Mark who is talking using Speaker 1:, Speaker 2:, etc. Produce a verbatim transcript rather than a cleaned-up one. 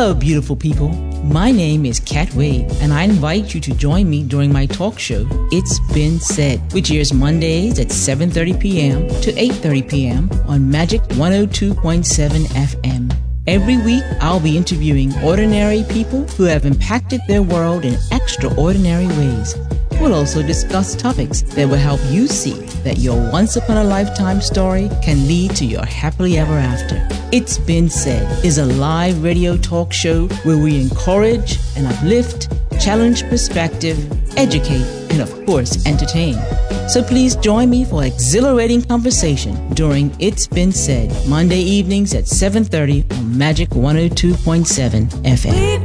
Speaker 1: Hello, beautiful people. My name is Kat Wade, and I invite you to join me during my talk show, It's Been Said, which airs Mondays at seven thirty p.m. to eight thirty p.m. on Magic one oh two point seven F M. Every week, I'll be interviewing ordinary people who have impacted their world in extraordinary ways. We'll also discuss topics that will help you see that your once-upon-a-lifetime story can lead to your happily ever after. It's Been Said is a live radio talk show where we encourage and uplift, challenge perspective, educate, and of course, entertain. So please join me for exhilarating conversation during It's Been Said, Monday evenings at seven thirty on Magic one oh two point seven F M.